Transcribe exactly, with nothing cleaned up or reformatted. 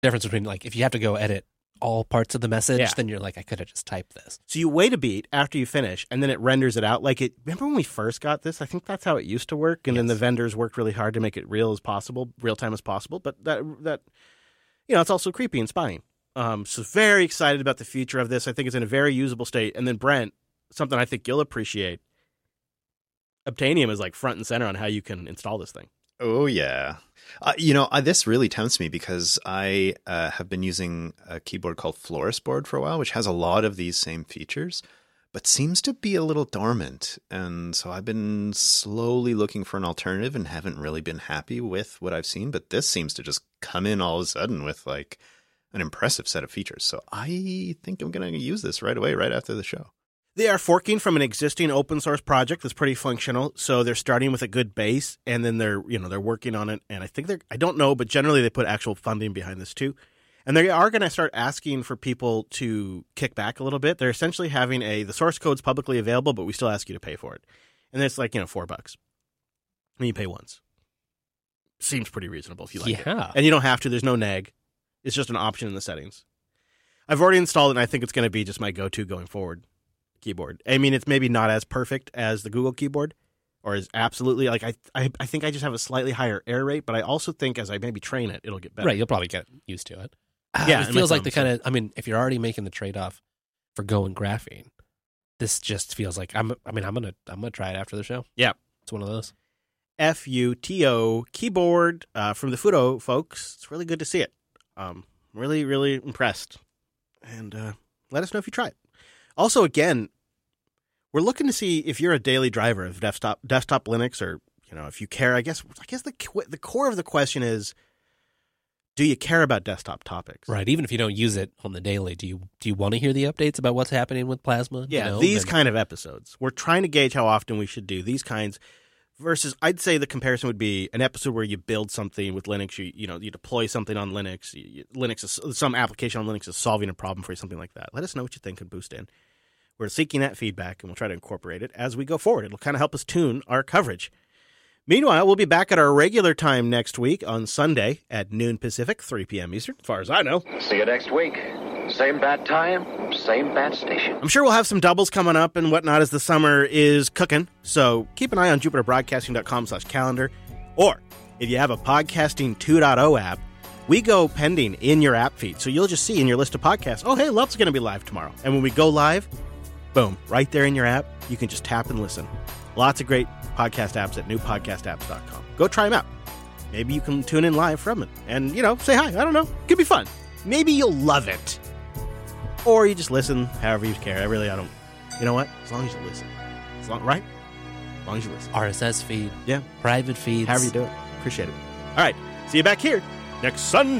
difference between, like, if you have to go edit all parts of the message, Yeah. then you're like, I could have just typed this. So you wait a beat after you finish, and then it renders it out. Like it. Remember when we first got this? I think that's how it used to work, and Yes. then the vendors worked really hard to make it real as possible, real time as possible. But that that you know, it's also creepy and spying. Um, so very excited about the future of this. I think it's in a very usable state. And then Brent, something I think you'll appreciate. Obtainium is like front and center on how you can install this thing. Oh, yeah. Uh, you know, uh, this really tempts me because I uh, have been using a keyboard called Florisboard for a while, which has a lot of these same features, but seems to be a little dormant. And so I've been slowly looking for an alternative and haven't really been happy with what I've seen. But this seems to just come in all of a sudden with like an impressive set of features. So I think I'm going to use this right away, right after the show. They are forking from an existing open source project that's pretty functional. So they're starting with a good base, and then they're, you know, they're working on it. And I think they're, I don't know, but generally they put actual funding behind this too. And they are going to start asking for people to kick back a little bit. They're essentially having a, the source code's publicly available, but we still ask you to pay for it. And it's like, you know, four bucks. And you pay once. Seems pretty reasonable if you like Yeah. it. And you don't have to. There's no nag. It's just an option in the settings. I've already installed it, and I think it's going to be just my go-to going forward keyboard. I mean, it's maybe not as perfect as the Google keyboard, or is absolutely, like, I, I I think I just have a slightly higher error rate, but I also think as I maybe train it, it'll get better. Right, you'll probably get used to it. Yeah, It and feels my like the thumbs, kind of, I mean, if you're already making the trade-off for Go and graphene, this just feels like, I'm. I mean, I'm going to I'm gonna try it after the show. Yeah. It's one of those. F U T O keyboard uh, from the Fudo folks. It's really good to see it. Um, really, really impressed. And uh, let us know if you try it. Also, again, we're looking to see if you're a daily driver of desktop desktop Linux, or, you know, if you care. I guess I guess the the core of the question is, do you care about desktop topics? Right, even if you don't use it on the daily, do you do you want to hear the updates about what's happening with Plasma? Yeah, You know, these and- kind of episodes. We're trying to gauge how often we should do these kinds versus, I'd say the comparison would be an episode where you build something with Linux, you you know, you deploy something on Linux, you, you- Linux is, some application on Linux is solving a problem for you, something like that. Let us know what you think and boost in. We're seeking that feedback, and we'll try to incorporate it as we go forward. It'll kind of help us tune our coverage. Meanwhile, we'll be back at our regular time next week on Sunday at noon Pacific, three p.m. Eastern, as far as I know. See you next week. Same bad time, same bad station. I'm sure we'll have some doubles coming up and whatnot as the summer is cooking. So keep an eye on jupiter broadcasting dot com slash calendar. Or if you have a Podcasting two point oh app, we go pending in your app feed. So you'll just see in your list of podcasts, oh, hey, Love's going to be live tomorrow. And when we go live, boom, right there in your app, you can just tap and listen. Lots of great podcast apps at new podcast apps dot com. Go try them out. Maybe you can tune in live from it and, you know, say hi. I don't know. Could be fun. Maybe you'll love it. Or you just listen however you care. I really, I don't, you know what? As long as you listen. As long, right? As long as you listen. R S S feed, Yeah. private feeds. However you do it. Appreciate it. All right. See you back here next Sunday.